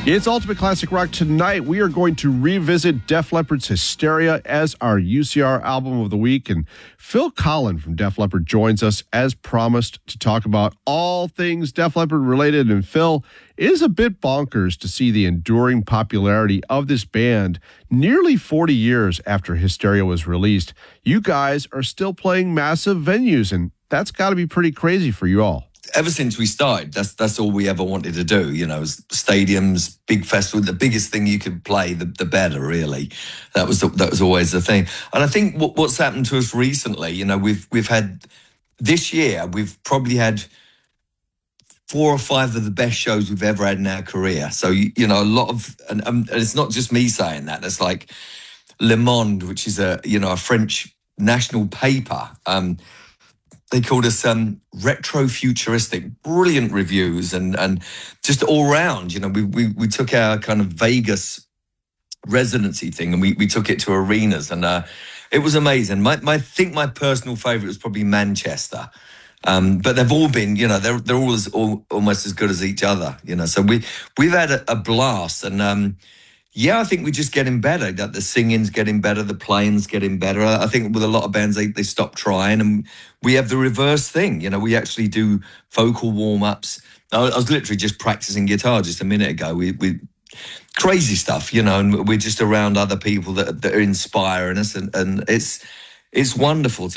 It's Ultimate Classic Rock. Tonight, we are going to revisit Def Leppard's Hysteria as our UCR album of the week. And Phil Collen from Def Leppard joins us as promised to talk about all things Def Leppard related. And Phil, it is a bit bonkers to see the enduring popularity of this band nearly 40 years after Hysteria was released. You guys are still playing massive venues, and that's got to be pretty crazy for you all. Ever since we started, that's all we ever wanted to do. You know, stadiums, big festival. The biggest thing you could play, the better. Really, that was always the thing. And I think what's happened to us recently, you know, we've had this year, we've probably had 4 or 5 of the best shows we've ever had in our career. So you know, a lot of, and it's not just me saying that. It's like Le Monde, which is a French national paper. They called us retro-futuristic, brilliant reviews, and just all round, you know, we took our kind of Vegas residency thing and we took it to arenas, and it was amazing. I think my personal favourite was probably Manchester, but they've all been, you know, they're all almost as good as each other, you know. So we've had a blast, and yeah, I think we're just getting better. The singing's getting better, the playing's getting better. I think with a lot of bands, they stop trying, and we have the reverse thing. You know, we actually do vocal warm-ups. I was literally just practicing guitar just a minute ago. We crazy stuff, you know, and we're just around other people that are inspiring us, and it's wonderful.